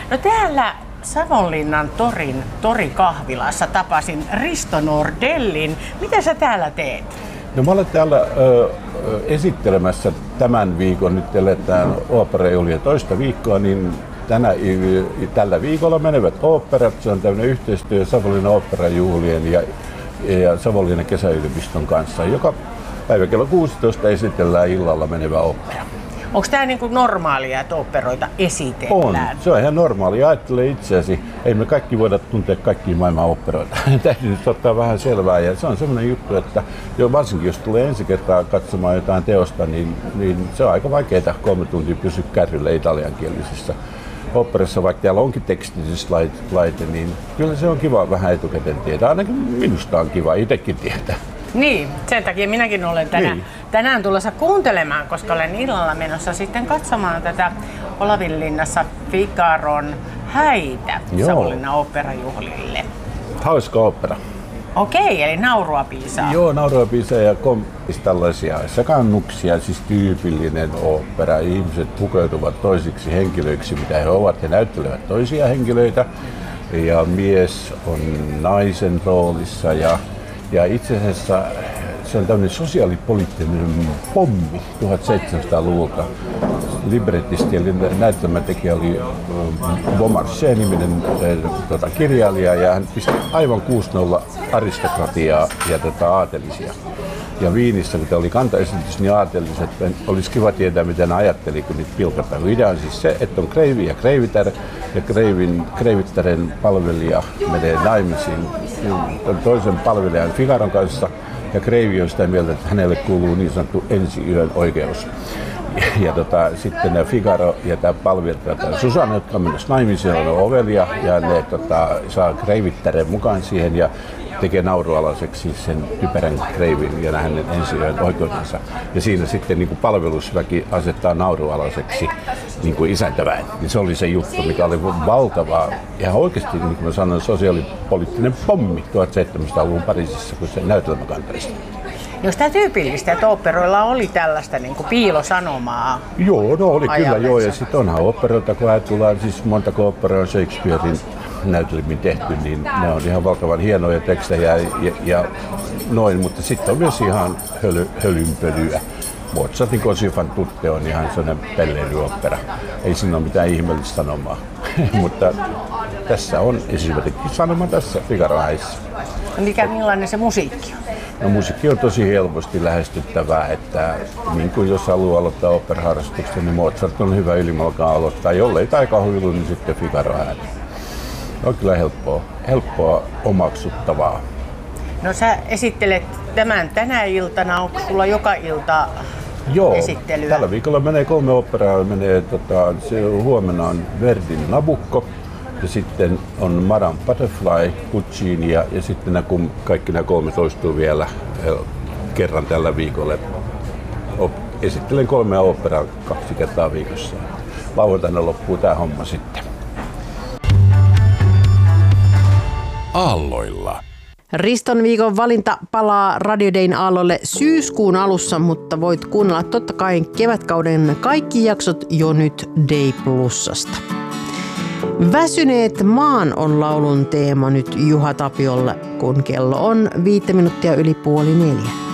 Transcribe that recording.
No täällä Savonlinnan torikahvilassa tapasin Risto Nordellin. Mitä sä täällä teet? No mä olen täällä esittelemässä tämän viikon, nyt eletään oopperajuhlia toista viikkoa, niin tällä viikolla menevät oopperat. Se on tämmöinen yhteistyö Savonlinnan oopperajuhlien ja Savonlinnan kesäyliopiston kanssa. Joka päivä kello 16 esitellään illalla menevä ooppera. Onko tämä niin kuin normaalia, että oopperoita esitellään? On. Se on ihan normaalia. Ajattele itseäsi. Ei me kaikki voida tuntea kaikkia maailman oopperoita. Täytyy nyt ottaa vähän selvää. Ja se on semmoinen juttu, että varsinkin jos tulee ensi kertaa katsomaan jotain teosta, niin se on aika vaikeaa 3 tuntia pysyä kärryllä italiankielisessä oopperassa, vaikka täällä onkin tekstillisesti laite, niin kyllä se on kiva vähän etukäteen tietää. Ainakin minusta on kiva itsekin tietää. Niin, sen takia minäkin olen tänään tulossa kuuntelemaan, koska olen illalla menossa sitten katsomaan tätä Olavinlinnassa Figaron häitä Savonlinnan oopperajuhlille. Hauska ooppera. Okei, eli naurua piisaa. Joo, naurua piisaa ja tällaisia sekannuksia, siis tyypillinen ooppera. Ihmiset pukeutuvat toisiksi henkilöiksi, mitä he ovat. He näyttelevät toisia henkilöitä ja mies on naisen roolissa ja itse asiassa se on tämmöinen sosiaalipoliittinen pommi 1700-luvulta. Librettisti eli näytelmätekijä oli Beaumarchais-niminen kirjailija ja hän pisti aivan 6-0 aristokratiaa ja aatelisia. Ja Viinissä, kun oli kantaesitys, niin aateliset olisi kiva tietää, mitä ne ajatteli, kun niitä pilkataan. Idea on siis se, että on kreivi ja kreivitär, ja kreivittären palvelija menee naimisiin toisen palvelijan Figaron kanssa, ja kreivi on sitä mieltä, että hänelle kuuluu niin sanottu ensi-yön oikeus. Ja sitten ne Figaro ja tämä palvelija Susanna, jotka on mennessä naimisiin, on ovelia, ja ne saa kreivittären mukaan siihen, ja tekee naurualaiseksi sen typerän kreivin ja hänen ensi-yön oikeutensa. Ja siinä sitten niin kuin palvelusväki asettaa naurualaiseksi niin kuin isäntäväen. Ja se oli se juttu, mikä oli valtava ja oikeasti, niin kuin mä sanoin, sosiaalipoliittinen pommi 1700-luvun Pariisissa, kun se näytelmäkantaista. Onko tämä tyypillistä, että oopperoilla oli tällaista niin kuin piilosanomaa? Joo, no oli kyllä joo. Ja sitten onhan oopperoita, kun ajatellaan, siis montako oopperaa on Shakespearein näytelmiin tehty, niin ne on ihan valtavan hienoja tekstejä ja noin, mutta sitten on myös ihan hölynpölyä. Mozartin Così fan tutte on ihan sellainen pelleilyoopera. Ei siinä ole mitään ihmeellistä sanomaa, mutta tässä on esimerkiksi sanoma tässä Figaron häissä. Millainen se musiikki on? No, musiikki on tosi helposti lähestyttävää, että niin kuin jos haluaa aloittaa oopperaharrastusta, niin Mozart on hyvä ylimalkaan aloittaa. Jollei taikahuilu, niin sitten Figaro ääni. On kyllä helppoa omaksuttavaa. No sä esittelet tämän tänä iltana, onko sulla joka ilta esittelyä? Joo, tällä viikolla menee 3 oopperaa. Huomenna on Verdin Nabucco ja sitten on Madame Butterfly, Puccini ja sitten kaikki nämä 3 toistuu vielä kerran tällä viikolla. Esittelen 3 oopperaa 2 kertaa viikossa. Lauantaina loppuu tää homma sitten. Aalloilla. Riston viikon valinta palaa Radio Dayn aalloille syyskuun alussa, mutta voit kuunnella totta kai kevätkauden kaikki jaksot jo nyt Day Plusasta. Väsyneet maan on laulun teema nyt Juha Tapiolle, kun kello on 5 minuuttia yli 3:30.